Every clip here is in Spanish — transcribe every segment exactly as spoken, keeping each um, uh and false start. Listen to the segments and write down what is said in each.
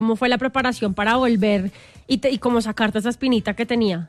¿Cómo fue la preparación para volver y, te, y cómo sacarte esa espinita que tenía?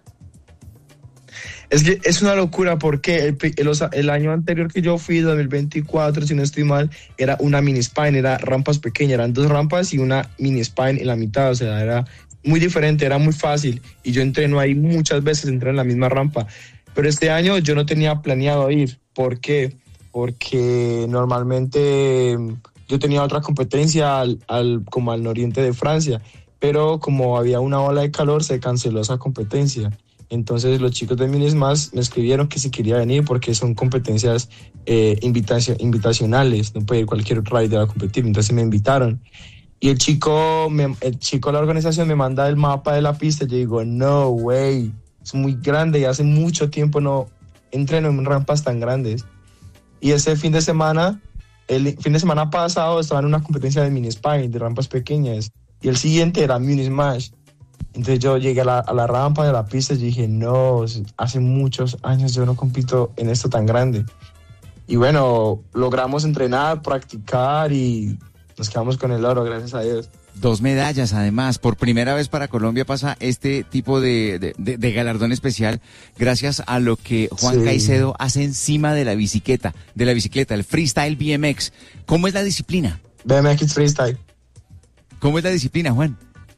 Es que es una locura porque el, el, el año anterior que yo fui, dos mil veinticuatro, si no estoy mal, era una mini spine, era rampas pequeñas, eran dos rampas y una mini spine en la mitad, o sea, era muy diferente, era muy fácil y yo entreno ahí muchas veces, entreno en la misma rampa, pero este año yo no tenía planeado ir. ¿Por qué? Porque normalmente yo tenía otra competencia al, al, como al nororiente de Francia, pero como había una ola de calor se canceló esa competencia. Entonces los chicos de Minismas me escribieron que si quería venir porque son competencias eh, invitaci- invitacionales, no puede ir cualquier rider a competir, entonces me invitaron. Y el chico, me, el chico de la organización me manda el mapa de la pista y yo digo, no way, es muy grande y hace mucho tiempo no entreno en rampas tan grandes. Y ese fin de semana, el fin de semana pasado estaba en una competencia de mini spine, de rampas pequeñas, y el siguiente era mini smash. Entonces yo llegué a la, a la rampa de la pista y dije, no, hace muchos años yo no compito en esto tan grande. Y bueno, logramos entrenar, practicar y nos quedamos con el oro, gracias a Dios. Dos medallas, además. Por primera vez para Colombia pasa este tipo de, de, de, de galardón especial gracias a lo que Juan sí. Caicedo hace encima de la bicicleta, de la bicicleta, el freestyle B M X. ¿Cómo es la disciplina? B M X freestyle. ¿Cómo es la disciplina, Juan?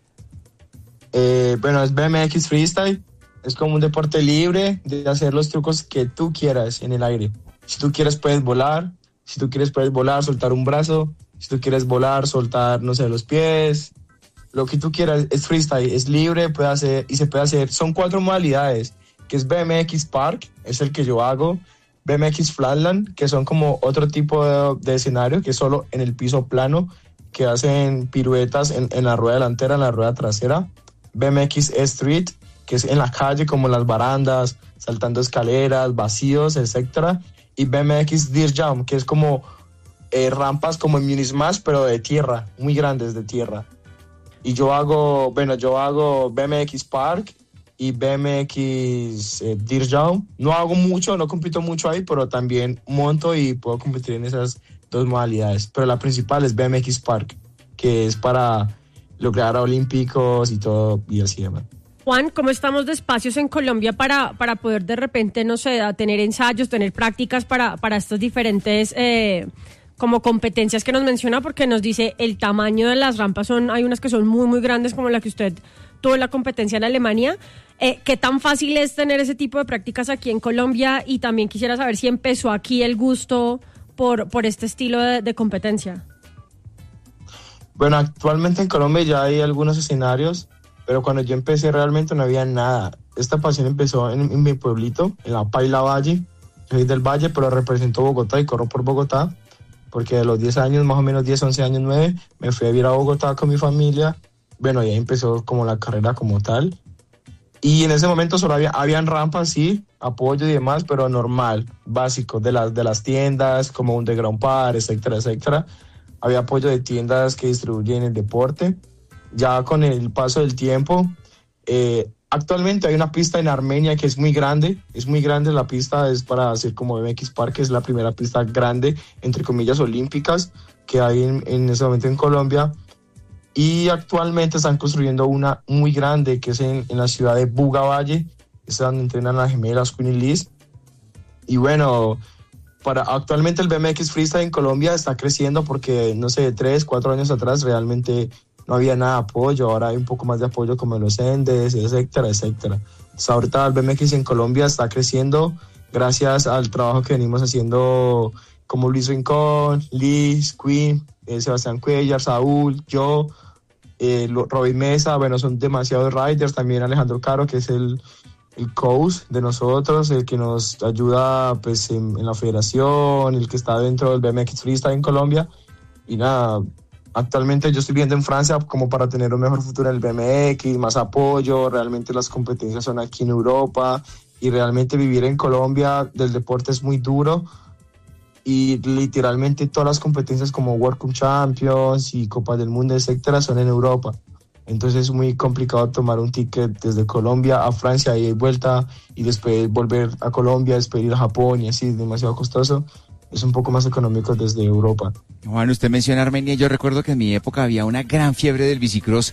Eh, bueno, es B M X freestyle. Es como un deporte libre de hacer los trucos que tú quieras en el aire. Si tú quieres puedes volar, si tú quieres puedes volar, soltar un brazo. Si tú quieres volar, soltar, no sé, los pies, lo que tú quieras, es freestyle, es libre, puede hacer, y se puede hacer, son cuatro modalidades, que es B M X Park, es el que yo hago, B M X Flatland, que son como otro tipo de, de escenario, que es solo en el piso plano, que hacen piruetas en, en la rueda delantera, en la rueda trasera, B M X Street, que es en la calle, como en las barandas, saltando escaleras, vacíos, etcétera, y B M X Dirt Jump, que es como Eh, rampas como en Minismash, pero de tierra, muy grandes de tierra. Y yo hago, bueno, yo hago B M X Park y B M X eh, Dirt Jump. No hago mucho, no compito mucho ahí, pero también monto y puedo competir en esas dos modalidades. Pero la principal es B M X Park, que es para lograr olímpicos y todo, y así demás. Juan, ¿cómo estamos de espacios en Colombia para, para poder de repente, no sé, tener ensayos, tener prácticas para, para estos diferentes eh, como competencias que nos menciona? Porque nos dice el tamaño de las rampas, son hay unas que son muy, muy grandes, como la que usted tuvo en la competencia en Alemania. Eh, ¿Qué tan fácil es tener ese tipo de prácticas aquí en Colombia? Y también quisiera saber si empezó aquí el gusto por, por este estilo de, de competencia. Bueno, actualmente en Colombia ya hay algunos escenarios, pero cuando yo empecé realmente no había nada. Esta pasión empezó en, en mi pueblito, en la Paila Valle. Yo soy del Valle, pero represento Bogotá y corro por Bogotá, porque de los diez años, más o menos diez, once años, nueve, me fui a vivir a Bogotá con mi familia. Bueno, y ahí empezó como la carrera como tal. Y en ese momento solo había habían rampas, sí, apoyo y demás, pero normal, básico, de las, de las tiendas, como Underground Par, etcétera, etcétera. Había apoyo de tiendas que distribuyen el deporte. Ya con el paso del tiempo, eh, actualmente hay una pista en Armenia que es muy grande, es muy grande la pista, es para hacer como B M X Park, que es la primera pista grande, entre comillas, olímpicas que hay en, en ese momento en Colombia. Y actualmente están construyendo una muy grande que es en, en la ciudad de Buga Valle, es donde entrenan las gemelas Queen y Liz. Y bueno, para actualmente el B M X Freestyle en Colombia está creciendo porque, no sé, de tres, cuatro años atrás realmente no había nada de apoyo, ahora hay un poco más de apoyo como los Endes, etcétera, etcétera. Entonces ahorita el B M X en Colombia está creciendo gracias al trabajo que venimos haciendo como Luis Rincón, Liz, Queen, eh, Sebastián Cuellar, Saúl, yo, eh, Robin Mesa, bueno, son demasiados riders, también Alejandro Caro, que es el, el coach de nosotros, el que nos ayuda pues en, en la federación, el que está dentro del B M X Freestyle en Colombia, y nada. Actualmente yo estoy viviendo en Francia como para tener un mejor futuro en el B M X, más apoyo, realmente las competencias son aquí en Europa y realmente vivir en Colombia del deporte es muy duro y literalmente todas las competencias como World Cup Champions y Copas del Mundo, etcétera, son en Europa. Entonces es muy complicado tomar un ticket desde Colombia a Francia y vuelta y después volver a Colombia, después ir a Japón y así, es demasiado costoso. es un poco más económico desde Europa. Juan, usted menciona Armenia. Yo recuerdo que en mi época había una gran fiebre del bicicross